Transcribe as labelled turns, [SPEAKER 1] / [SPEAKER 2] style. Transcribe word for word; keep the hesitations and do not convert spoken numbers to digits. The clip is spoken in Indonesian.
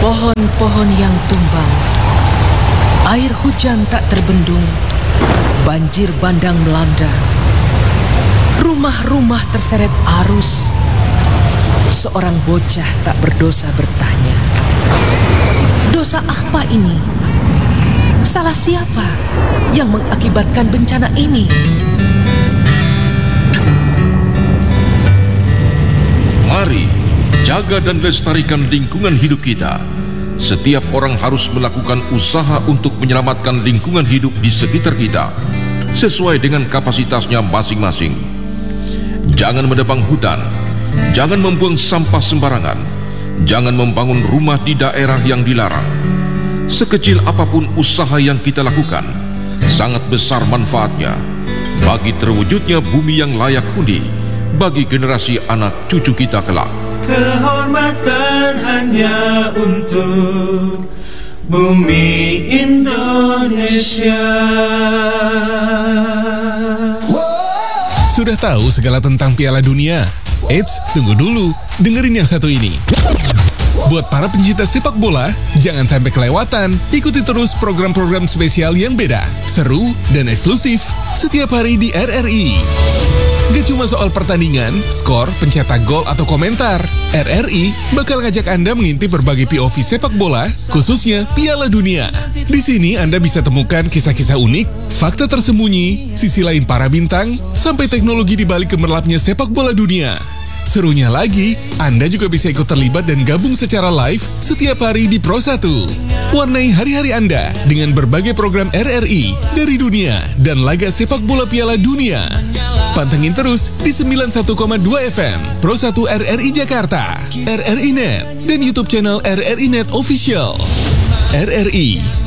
[SPEAKER 1] Pohon-pohon yang tumbang, air hujan tak terbendung, banjir bandang melanda, rumah-rumah terseret arus. Seorang bocah tak berdosa bertanya, dosa apa ini? Salah siapa yang mengakibatkan bencana ini?
[SPEAKER 2] Mari jaga dan lestarikan lingkungan hidup kita. Setiap orang harus melakukan usaha untuk menyelamatkan lingkungan hidup di sekitar kita, sesuai dengan kapasitasnya masing-masing. Jangan menebang hutan, jangan membuang sampah sembarangan, jangan membangun rumah di daerah yang dilarang. Sekecil apapun usaha yang kita lakukan, sangat besar manfaatnya bagi terwujudnya bumi yang layak huni bagi generasi anak cucu kita kelak.
[SPEAKER 3] Kehormatan hanya untuk bumi Indonesia.
[SPEAKER 4] Sudah tahu segala tentang Piala Dunia? Eits, tunggu dulu, dengerin yang satu ini. Buat para pencinta sepak bola, jangan sampai kelewatan. Ikuti terus program-program spesial yang beda, seru, dan eksklusif setiap hari di R R I. Gak cuma soal pertandingan, skor, pencetak gol, atau komentar. R R I bakal ngajak Anda mengintip berbagai P O V sepak bola, khususnya Piala Dunia. Di sini Anda bisa temukan kisah-kisah unik, fakta tersembunyi, sisi lain para bintang, sampai teknologi di balik gemerlapnya sepak bola dunia. Serunya lagi, Anda juga bisa ikut terlibat dan gabung secara live setiap hari di Pro satu. Warnai hari-hari Anda dengan berbagai program R R I dari dunia dan laga sepak bola Piala Dunia. Pantengin terus di sembilan puluh satu koma dua F M Pro satu R R I Jakarta, R R I Net, dan YouTube channel R R I Net Official. R R I,